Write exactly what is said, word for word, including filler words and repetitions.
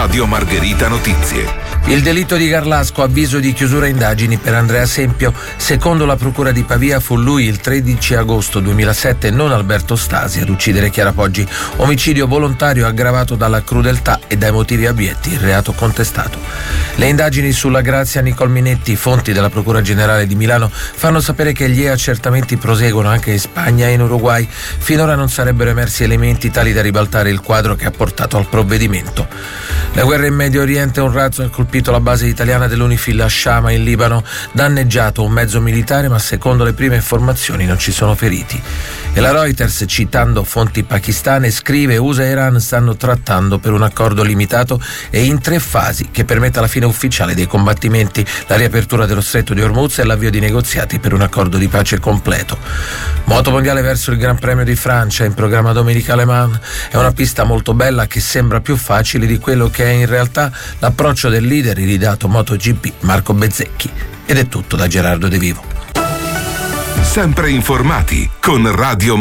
Radio Margherita Notizie. Il delitto di Garlasco, avviso di chiusura indagini per Andrea Sempio. Secondo la procura di Pavia fu lui il tredici agosto duemilasette, non Alberto Stasi, ad uccidere Chiara Poggi. Omicidio volontario aggravato dalla crudeltà e dai motivi abietti, il reato contestato. Le indagini sulla Grazia Nicol Minetti, fonti della Procura Generale di Milano, fanno sapere che gli accertamenti proseguono anche in Spagna e in Uruguay. Finora non sarebbero emersi elementi tali da ribaltare il quadro che ha portato al provvedimento. La guerra in Medio Oriente, un razzo ha colpito la base italiana dell'Unifil a Shama in Libano, danneggiato un mezzo militare, ma secondo le prime informazioni non ci sono feriti. E la Reuters, citando fonti pakistane, scrive: U S A e Iran stanno trattando per un accordo limitato e in tre fasi che permetta la fine ufficiale dei combattimenti, la riapertura dello stretto di Hormuz e l'avvio di negoziati per un accordo di pace completo. Moto mondiale verso il Gran Premio di Francia, in programma domenica Le Mans. È una pista molto bella che sembra più facile di quello che è in realtà l'approccio del leader iridato MotoGP Marco Bezzecchi. Ed è tutto da Gerardo De Vivo. Sempre informati con Radio